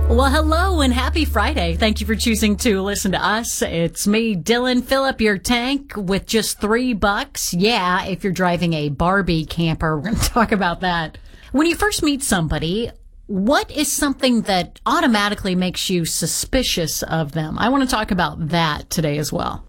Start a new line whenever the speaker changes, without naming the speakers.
Well, hello and happy Friday. Thank you for choosing to listen to us. It's me, Dylan. Fill up your tank with just $3. Yeah, if you're driving a Barbie camper, we're going to talk about that. When you first meet somebody, what is something that automatically makes you suspicious of them? I want to talk about that today as well.